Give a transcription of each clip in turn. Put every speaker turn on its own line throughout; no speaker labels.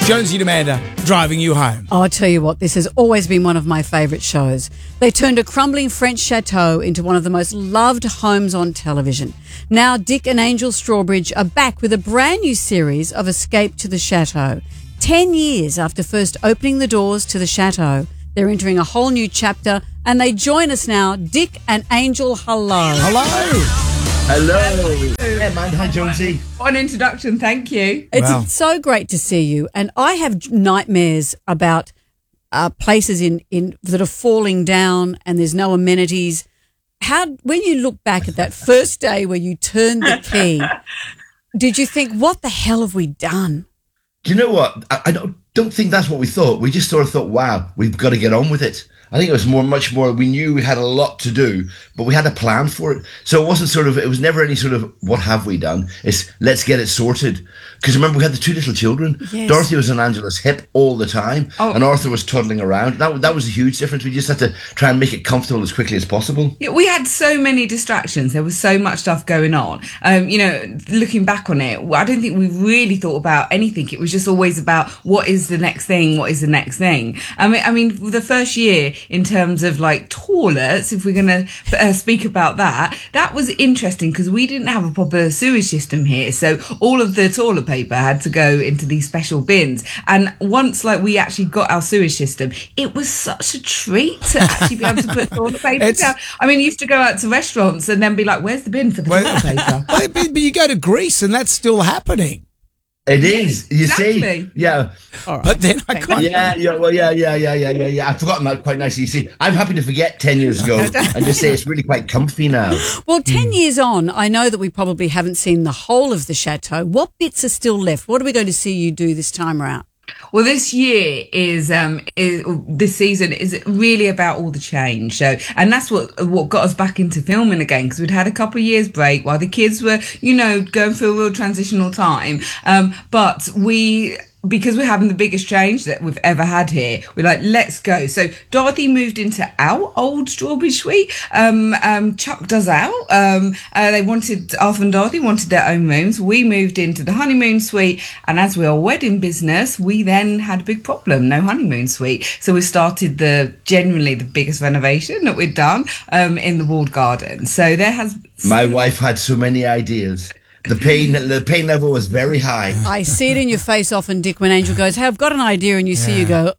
Jonesy and Amanda, driving you home.
I'll tell you what, this has always been one of my favourite shows. They turned a crumbling French chateau into one of the most loved homes on television. Now Dick and Angel Strawbridge are back with a brand new series of Escape to the Chateau. 10 years after first opening the doors to the chateau, they're entering a whole new chapter, and they join us now. Dick and Angel, hello.
Hello.
Hello. Hey, man. Hi, Jonesy.
What an introduction. Thank you.
It's so great to see you. And I have nightmares about places in that are falling down and there's no amenities. When you look back at that first day where you turned the key, did you think, what the hell have we done?
Do you know what? I don't think that's what we thought. We just sort of thought, wow, we've got to get on with it. I think it was much more, we knew we had a lot to do, but we had a plan for it. So it was never any sort of, what have we done? It's, let's get it sorted. Because remember, we had the two little children. Yes. Dorothy was on Angela's hip all the time, and Arthur was toddling around. That was a huge difference. We just had to try and make it comfortable as quickly as possible.
Yeah, we had so many distractions. There was so much stuff going on. Looking back on it, I don't think we really thought about anything. It was just always about what is the next thing? What is the next thing? I mean, the first year, in terms of like toilets, if we're going to speak about that was interesting because we didn't have a proper sewage system here. So all of the toilet paper had to go into these special bins. And once we actually got our sewage system, it was such a treat to actually be able to put toilet paper down. I mean, you used to go out to restaurants and then be like, where's the bin for the toilet paper?
But you go to Greece and that's still happening.
It is, you see, yeah.
All right. But then I can't.
Yeah. I've forgotten that quite nicely. You see, I'm happy to forget 10 years ago and just say it's really quite comfy now.
Well, 10 years on, I know that we probably haven't seen the whole of the chateau. What bits are still left? What are we going to see you do this time around?
Well, this year this season is really about all the change. So, and that's what got us back into filming again, because we'd had a couple of years break while the kids were, going through a real transitional time. But because we're having the biggest change that we've ever had here, we're like, let's go. So Dorothy moved into our old Strawbridge suite. Chuck does out. Arthur and Dorothy wanted their own rooms. We moved into the honeymoon suite. And as we're a wedding business, we then had a big problem, no honeymoon suite. So we started genuinely the biggest renovation that we'd done in the walled garden. So
my wife had so many ideas. The pain level was very high.
I see it in your face often, Dick, when Angel goes, hey, I've got an idea, and you see you go,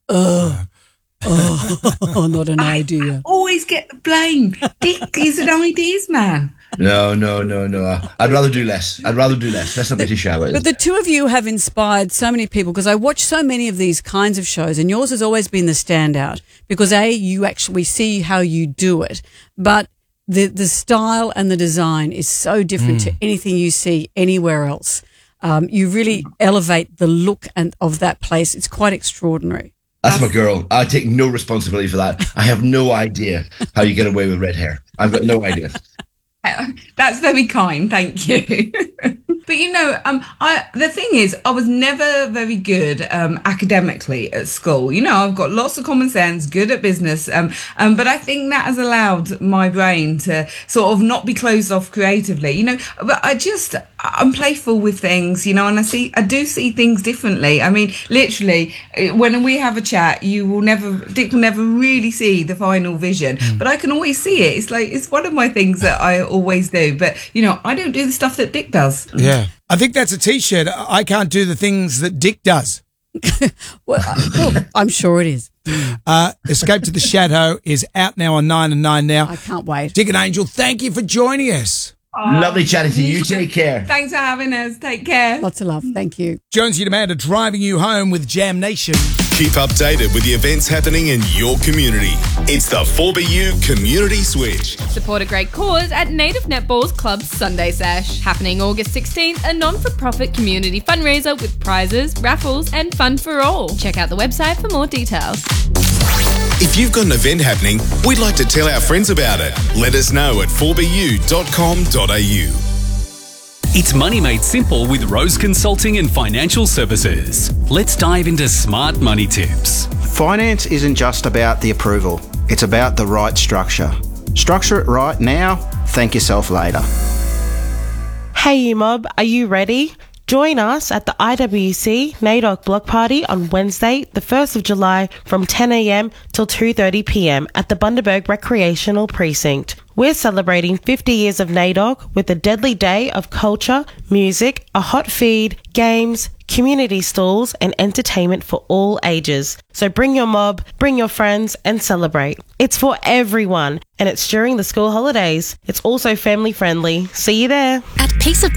not an idea.
I always get the blame. Dick is an ideas man.
No. I'd rather do less. Let's not get too shallow.
But the two of you have inspired so many people, because I watch so many of these kinds of shows, and yours has always been the standout because, we see how you do it, but the style and the design is so different to anything you see anywhere else. You really elevate the look of that place. It's quite extraordinary.
That's my girl. I take no responsibility for that. I have no idea how you get away with red hair. I've got no idea.
That's very kind. Thank you. But the thing is, I was never very good academically at school. I've got lots of common sense, good at business, but I think that has allowed my brain to sort of not be closed off creatively. But I'm playful with things, and I do see things differently. I mean, literally, when we have a chat, Dick will never really see the final vision, but I can always see it. It's one of my things that I always do. But I don't do the stuff that Dick does.
Yeah. I think that's a T-shirt. I can't do the things that Dick does.
Well, I'm sure it is.
Escape to the Chateau is out now on 9 and 9 now.
I can't wait.
Dick and Angel, thank you for joining us.
Lovely chatting to you. Take care.
Thanks for having us. Take care.
Lots of love. Thank you.
Jonesy and Amanda driving you home with Jam Nation.
Keep updated with the events happening in your community. It's the 4BU Community Switch.
Support a great cause at Native Netball's Club Sunday Sash. Happening August 16th, a non-for-profit community fundraiser with prizes, raffles and fun for all. Check out the website for more details.
If you've got an event happening, we'd like to tell our friends about it. Let us know at 4bu.com.au.
It's money made simple with Rose Consulting and Financial Services. Let's dive into smart money tips.
Finance isn't just about the approval. It's about the right structure. Structure it right now, thank yourself later.
Hey, mob, are you ready? Join us at the IWC NAIDOC Block Party on Wednesday, the 1st of July from 10 a.m. till 2:30 p.m. at the Bundaberg Recreational Precinct. We're celebrating 50 years of NAIDOC with a deadly day of culture, music, a hot feed, games, community stalls and entertainment for all ages. So bring your mob, bring your friends and celebrate. It's for everyone and it's during the school holidays. It's also family friendly. See you there.
At Peace of